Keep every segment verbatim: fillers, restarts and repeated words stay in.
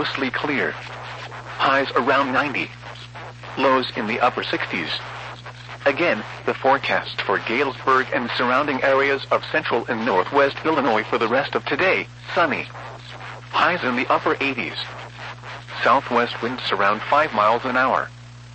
mostly clear. Highs around ninety. Lows in the upper sixties. Again, the forecast for Galesburg and surrounding areas of central and northwest Illinois for the rest of today: sunny. Highs in the upper eighties. Southwest winds around five miles an hour.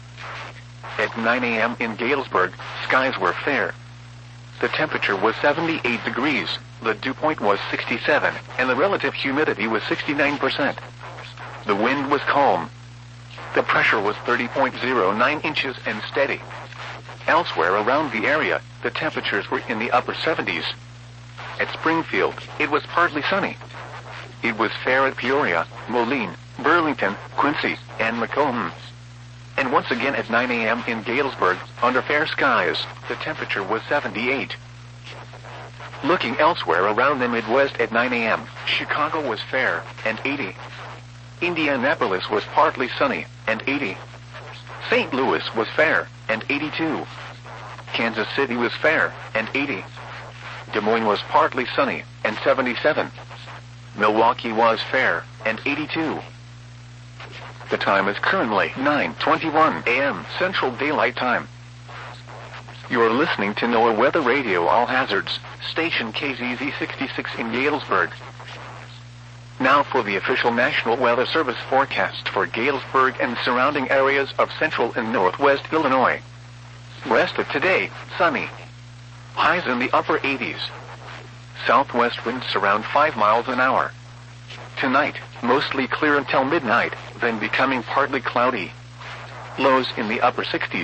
At nine a m in Galesburg, skies were fair. The temperature was seventy-eight degrees, the dew point was sixty-seven, and the relative humidity was sixty-nine percent. The wind was calm. The pressure was thirty point zero nine inches and steady. Elsewhere around the area, the temperatures were in the upper seventies. At Springfield, it was partly sunny. It was fair at Peoria, Moline, Burlington, Quincy, and Macomb. And once again at nine a m in Galesburg, under fair skies, the temperature was seventy-eight. Looking elsewhere around the Midwest at nine a m, Chicago was fair, and eighty. Indianapolis was partly sunny, and eighty. Saint Louis was fair, and eighty-two. Kansas City was fair, and eighty. Des Moines was partly sunny, and seventy-seven. Milwaukee was fair, and eighty-two. The time is currently nine twenty-one a m Central Daylight Time. You are listening to NOAA Weather Radio All Hazards, station K Z Z sixty-six in Galesburg. Now for the official National Weather Service forecast for Galesburg and surrounding areas of central and northwest Illinois. Rest of today, sunny. Highs in the upper eighties. Southwest winds around five miles an hour. Tonight, mostly clear until midnight, then becoming partly cloudy. Lows in the upper sixties.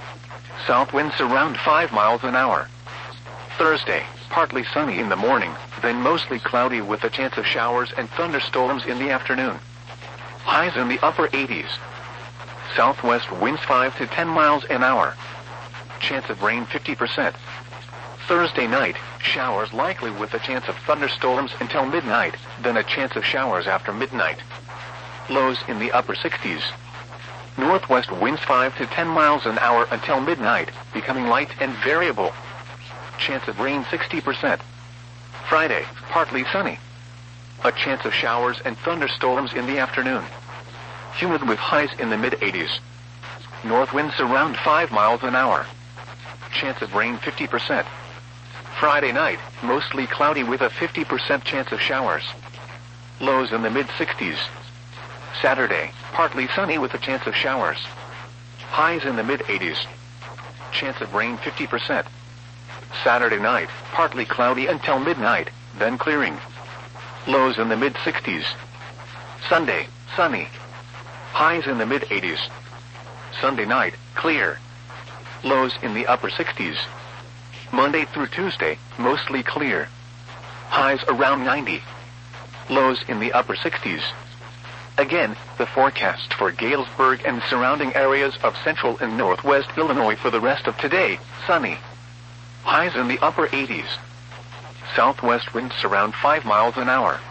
South winds around five miles an hour. Thursday, partly sunny in the morning, then mostly cloudy with a chance of showers and thunderstorms in the afternoon. Highs in the upper eighties. Southwest winds five to ten miles an hour. Chance of rain fifty percent. Thursday night, showers likely with a chance of thunderstorms until midnight, then a chance of showers after midnight. Lows in the upper sixties. Northwest winds five to ten miles an hour until midnight, becoming light and variable. Chance of rain sixty percent. Friday, partly sunny. A chance of showers and thunderstorms in the afternoon. Humid with highs in the mid eighties. North winds around five miles an hour. Chance of rain fifty percent. Friday night, mostly cloudy with a fifty percent chance of showers. Lows in the mid sixties. Saturday, partly sunny with a chance of showers. Highs in the mid eighties. Chance of rain fifty percent. Saturday night, partly cloudy until midnight, then clearing. Lows in the mid sixties. Sunday, sunny. Highs in the mid eighties. Sunday night, clear. Lows in the upper sixties. Monday through Tuesday, mostly clear. Highs around ninety. Lows in the upper sixties. Again, the forecast for Galesburg and surrounding areas of central and northwest Illinois for the rest of today: sunny. Highs in the upper eighties. Southwest winds around five miles an hour.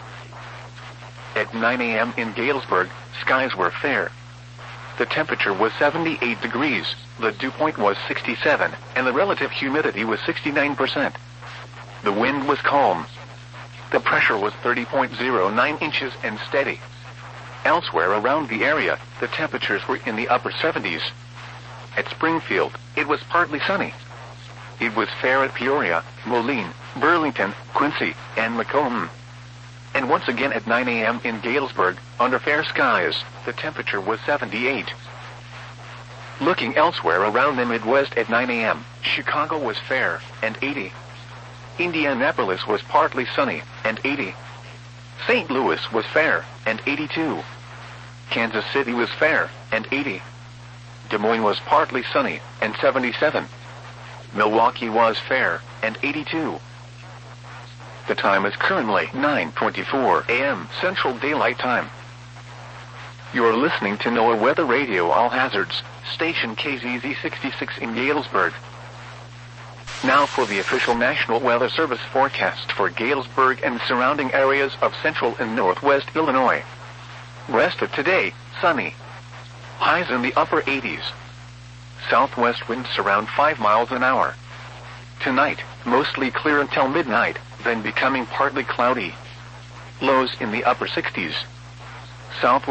At nine a m in Galesburg, skies were fair. The temperature was seventy-eight degrees, the dew point was sixty-seven, and the relative humidity was sixty-nine percent. The wind was calm. The pressure was thirty point zero nine inches and steady. Elsewhere around the area, the temperatures were in the upper seventies. At Springfield, it was partly sunny. It was fair at Peoria, Moline, Burlington, Quincy, and Macomb. And once again at nine a m in Galesburg, under fair skies, the temperature was seventy-eight. Looking elsewhere around the Midwest at nine a m, Chicago was fair, and eighty. Indianapolis was partly sunny, and eighty. Saint Louis was fair, and eighty-two. Kansas City was fair, and eighty. Des Moines was partly sunny, and seventy-seven. Milwaukee was fair, and eighty-two. The time is currently nine twenty-four a m Central Daylight Time. You are listening to NOAA Weather Radio All Hazards, station K Z Z sixty-six in Galesburg. Now for the official National Weather Service forecast for Galesburg and surrounding areas of central and northwest Illinois. Rest of today, sunny. Highs in the upper eighties. Southwest winds around five miles an hour. Tonight, mostly clear until midnight, then becoming partly cloudy. Lows in the upper sixties. South